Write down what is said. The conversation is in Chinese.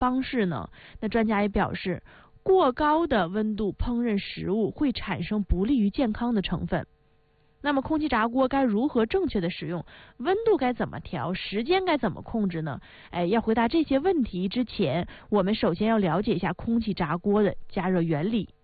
方式呢？那专家也表示，过高的温度烹饪食物会产生不利于健康的成分。那么空气炸锅该如何正确的使用？温度该怎么调？时间该怎么控制呢？要回答这些问题之前，我们首先要了解一下空气炸锅的加热原理。